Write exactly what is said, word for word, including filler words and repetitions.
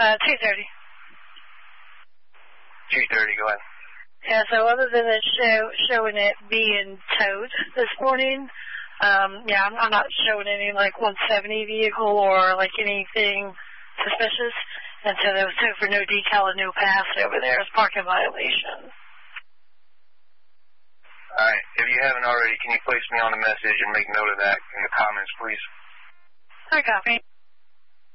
Uh, two thirty. two thirty, go ahead. Yeah, so other than it show, showing it being towed this morning, um, yeah, I'm, I'm not showing any, like, one seventy vehicle or, like, anything suspicious. And so there was towed for no decal and no pass over there as parking violation. All right. If you haven't already, can you place me on a message and make note of that in the comments, please? I copy.